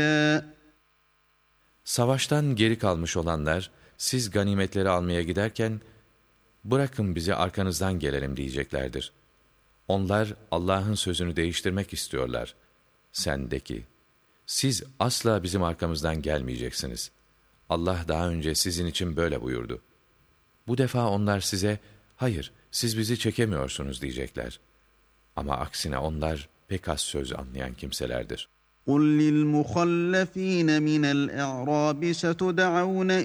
Savaştan geri kalmış olanlar, siz ganimetleri almaya giderken, bırakın bizi arkanızdan gelelim diyeceklerdir. Onlar Allah'ın sözünü değiştirmek istiyorlar. Sen de ki, siz asla bizim arkamızdan gelmeyeceksiniz. Allah daha önce sizin için böyle buyurdu. Bu defa onlar size, hayır, siz bizi çekemiyorsunuz diyecekler. Ama aksine onlar pek az söz anlayan kimselerdir. قُلْ لِلْمُخَلَّفِينَ مِنَ الْأَعْرَابِ سَتُدْعَوْنَ